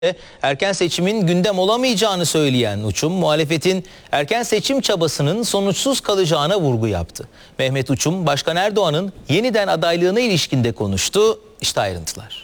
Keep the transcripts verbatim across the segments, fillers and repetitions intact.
Erken seçimin gündem olamayacağını söyleyen Uçum, muhalefetin erken seçim çabasının sonuçsuz kalacağına vurgu yaptı. Mehmet Uçum, Başkan Erdoğan'ın yeniden adaylığına ilişkinde konuştu. İşte ayrıntılar.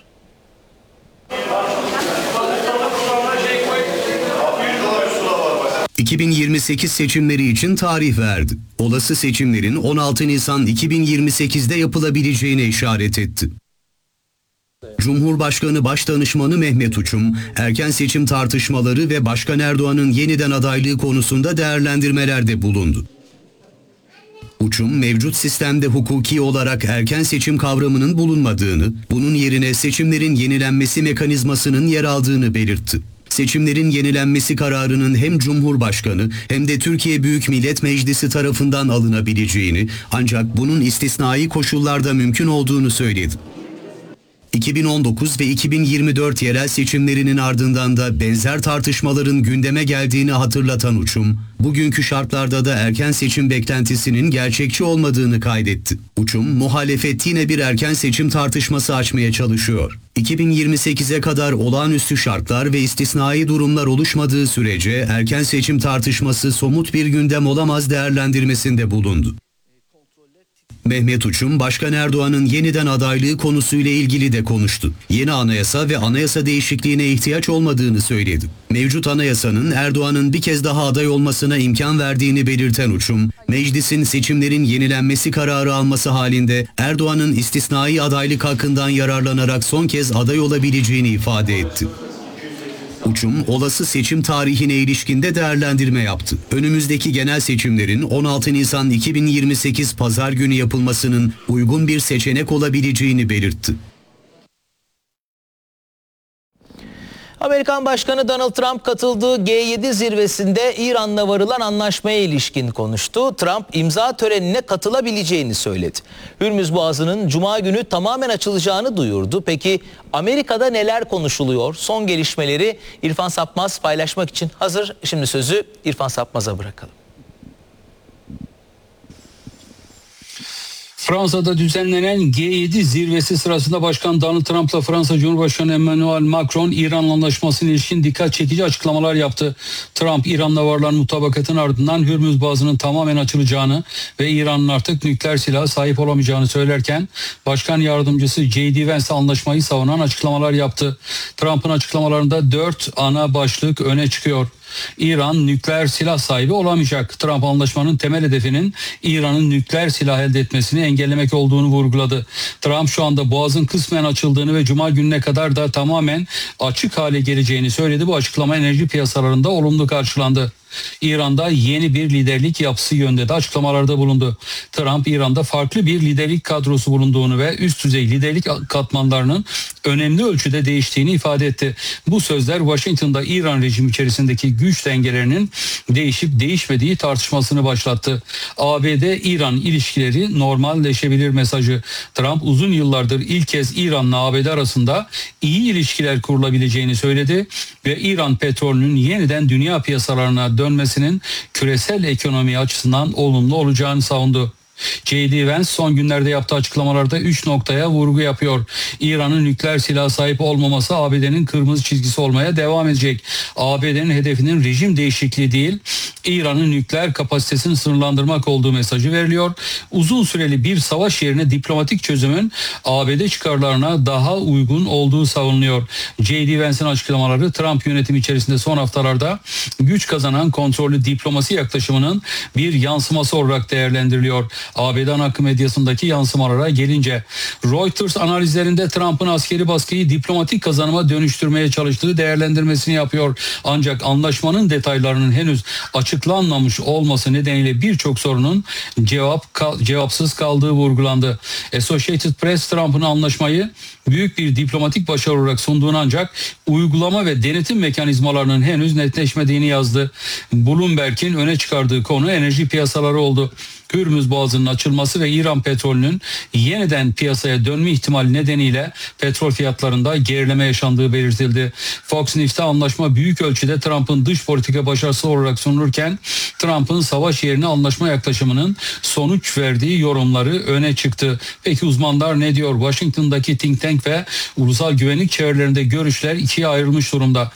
iki bin yirmi sekiz seçimleri için tarih verdi. Olası seçimlerin on altı Nisan iki bin yirmi sekiz'de yapılabileceğine işaret etti. Cumhurbaşkanı Başdanışmanı Mehmet Uçum, erken seçim tartışmaları ve Başkan Erdoğan'ın yeniden adaylığı konusunda değerlendirmelerde bulundu. Uçum, mevcut sistemde hukuki olarak erken seçim kavramının bulunmadığını, bunun yerine seçimlerin yenilenmesi mekanizmasının yer aldığını belirtti. Seçimlerin yenilenmesi kararının hem Cumhurbaşkanı hem de Türkiye Büyük Millet Meclisi tarafından alınabileceğini, ancak bunun istisnai koşullarda mümkün olduğunu söyledi. iki bin on dokuz ve iki bin yirmi dört yerel seçimlerinin ardından da benzer tartışmaların gündeme geldiğini hatırlatan Uçum, bugünkü şartlarda da erken seçim beklentisinin gerçekçi olmadığını kaydetti. Uçum, muhalefet yine bir erken seçim tartışması açmaya çalışıyor. iki bin yirmi sekiz'e kadar olağanüstü şartlar ve istisnai durumlar oluşmadığı sürece erken seçim tartışması somut bir gündem olamaz değerlendirmesinde bulundu. Mehmet Uçum, Başkan Erdoğan'ın yeniden adaylığı konusuyla ilgili de konuştu. Yeni anayasa ve anayasa değişikliğine ihtiyaç olmadığını söyledi. Mevcut anayasanın Erdoğan'ın bir kez daha aday olmasına imkan verdiğini belirten Uçum, meclisin seçimlerin yenilenmesi kararı alması halinde Erdoğan'ın istisnai adaylık hakkından yararlanarak son kez aday olabileceğini ifade etti. Uçum, olası seçim tarihine ilişkinde değerlendirme yaptı. Önümüzdeki genel seçimlerin on altı Nisan iki bin yirmi sekiz Pazar günü yapılmasının uygun bir seçenek olabileceğini belirtti. Amerikan Başkanı Donald Trump katıldığı G yedi zirvesinde İran'la varılan anlaşmaya ilişkin konuştu. Trump imza törenine katılabileceğini söyledi. Hürmüz Boğazı'nın Cuma günü tamamen açılacağını duyurdu. Peki Amerika'da neler konuşuluyor? Son gelişmeleri İrfan Sapmaz paylaşmak için hazır. Şimdi sözü İrfan Sapmaz'a bırakalım. Fransa'da düzenlenen G yedi zirvesi sırasında Başkan Donald Trump'la Fransa Cumhurbaşkanı Emmanuel Macron İran anlaşmasına ilişkin dikkat çekici açıklamalar yaptı. Trump, İran'la varılan mutabakatın ardından Hürmüz Boğazı'nın tamamen açılacağını ve İran'ın artık nükleer silaha sahip olamayacağını söylerken Başkan Yardımcısı J D Vance anlaşmayı savunan açıklamalar yaptı. Trump'ın açıklamalarında dört ana başlık öne çıkıyor. İran nükleer silah sahibi olamayacak. Trump anlaşmanın temel hedefinin İran'ın nükleer silah elde etmesini engellemek olduğunu vurguladı. Trump şu anda Boğaz'ın kısmen açıldığını ve Cuma gününe kadar da tamamen açık hale geleceğini söyledi. Bu açıklama enerji piyasalarında olumlu karşılandı. İran'da yeni bir liderlik yapısı yönünde de açıklamalarda bulundu. Trump, İran'da farklı bir liderlik kadrosu bulunduğunu ve üst düzey liderlik katmanlarının önemli ölçüde değiştiğini ifade etti. Bu sözler Washington'da İran rejimi içerisindeki güç dengelerinin değişip değişmediği tartışmasını başlattı. A B D-İran ilişkileri normalleşebilir mesajı. Trump uzun yıllardır ilk kez İran'la A B D arasında iyi ilişkiler kurulabileceğini söyledi ve İran petrolünün yeniden dünya piyasalarına dönmesinin küresel ekonomi açısından olumlu olacağını savundu. J D Vance son günlerde yaptığı açıklamalarda üç noktaya vurgu yapıyor. İran'ın nükleer silah sahip olmaması A B D'nin kırmızı çizgisi olmaya devam edecek. A B D'nin hedefinin rejim değişikliği değil, İran'ın nükleer kapasitesini sınırlandırmak olduğu mesajı veriliyor. Uzun süreli bir savaş yerine diplomatik çözümün A B D çıkarlarına daha uygun olduğu savunuluyor. J D Vance'in açıklamaları Trump yönetimi içerisinde son haftalarda güç kazanan kontrollü diplomasi yaklaşımının bir yansıması olarak değerlendiriliyor. A B D ana akım medyasındaki yansımalara gelince Reuters analizlerinde Trump'ın askeri baskıyı diplomatik kazanıma dönüştürmeye çalıştığı değerlendirmesini yapıyor. Ancak anlaşmanın detaylarının henüz açıklanmamış olması nedeniyle birçok sorunun cevap kal, cevapsız kaldığı vurgulandı. Associated Press Trump'ın anlaşmayı büyük bir diplomatik başarı olarak sunduğunu ancak uygulama ve denetim mekanizmalarının henüz netleşmediğini yazdı. Bloomberg'in öne çıkardığı konu enerji piyasaları oldu. Hürmüz Boğazı'nın açılması ve İran petrolünün yeniden piyasaya dönme ihtimali nedeniyle petrol fiyatlarında gerileme yaşandığı belirtildi. Fox News'te anlaşma büyük ölçüde Trump'ın dış politika başarısı olarak sunulurken Trump'ın savaş yerine anlaşma yaklaşımının sonuç verdiği yorumları öne çıktı. Peki uzmanlar ne diyor? Washington'daki think tank ve ulusal güvenlik çevrelerinde görüşler ikiye ayrılmış durumda.